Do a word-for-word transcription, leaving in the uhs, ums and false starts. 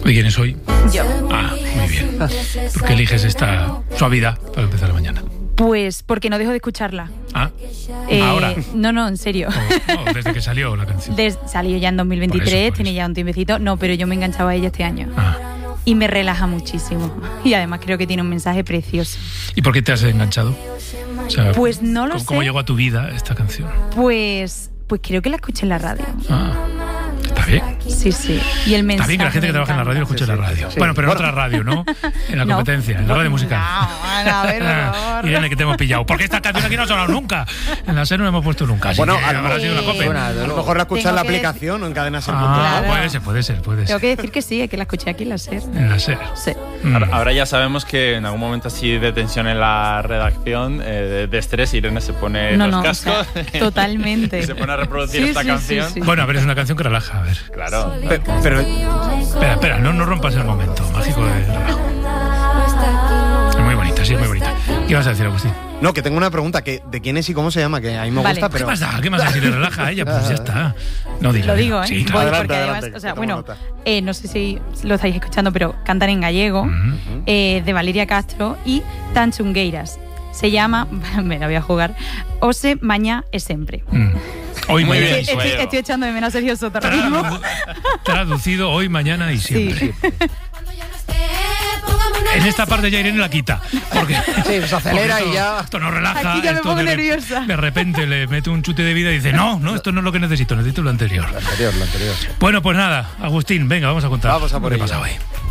¿Y quién es hoy? Yo. Ah, muy bien. ¿Por qué eliges esta suavidad para empezar la mañana? Pues porque no dejo de escucharla. Ah, Eh, ahora. No, no, en serio. Oh, oh, desde que salió la canción. Des- salió ya en dos mil veintitrés, Por eso, por tiene eso. ya un tiempecito. No, pero yo me enganchaba a ella este año. Ah. Y me relaja muchísimo. Y además creo que tiene un mensaje precioso. ¿Y por qué te has enganchado? O sea, Pues no lo ¿cómo, sé. ¿Cómo llegó a tu vida esta canción? Pues, pues creo que la escuché en la radio. Ah, está bien. Sí, sí. Y el mensaje. Está bien que la gente que trabaja en la radio escuche Sí, sí, la radio. sí. Bueno, pero en otra radio, ¿no? En la No. competencia, en la radio musical. No, a ver, por favor. Irene, que te hemos pillado. Porque esta canción aquí no ha sonado nunca. En la SER no la hemos puesto nunca. Así Bueno, que a lo habrá mejor- sido una cope. Bueno, a lo mejor la escuchas Tengo en la que aplicación o en cadenas en Ah, Claro. puede ser, puede ser, puede ser. Tengo que decir que sí, es que la escuché aquí en la SER. En la SER. Sí. Mm. Ahora, ahora ya sabemos que en algún momento así de tensión en la redacción, eh, de, de estrés, Irene se pone No, los no, o cascos sea, totalmente. y se pone a reproducir Sí, esta sí, canción. sí, sí. Bueno, a ver, es una canción que relaja. A ver. Claro. Pe- Pero, Espera, espera, no, no rompas el momento mágico de relajo. Es muy bonita, sí, es muy bonita. ¿Qué vas a decir, Agustín? no, que tengo una pregunta, que ¿de quién es y cómo se llama? Que a mí me Vale. gusta, ¿Qué pero... más da? ¿Qué más da? Si le relaja a ella, pues ya está. No, dilo. Lo digo, ¿eh? Sí, claro. Voy, Adelante, porque adelante, además, o sea, que tomo bueno, nota. eh, no sé si lo estáis escuchando, pero cantan en gallego, Ujú. eh, de Valeria Castro y Tanchungueiras. Se llama, me la voy a jugar, Ose Mañá e Sempre. Mm. Hoy, Muy mañana bien, y Estoy, siempre. estoy echando de menos a Sergio Soto ahora mismo. Tradu- Traducido hoy, mañana y siempre. Sí. En esta parte ya Irene la quita. Porque, Sí, se acelera porque y esto- ya- Esto no relaja. Aquí ya me esto pongo de, nerviosa. De repente le mete un chute de vida y dice, no, no, esto no es lo que necesito, necesito lo anterior. Lo anterior, lo anterior. Bueno, pues nada, Agustín, venga, vamos a contar Vamos a lo por que ello. pasa hoy.